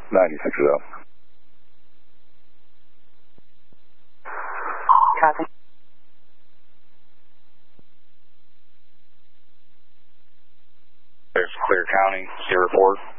96 is up. Copy. There's Clear County, your report.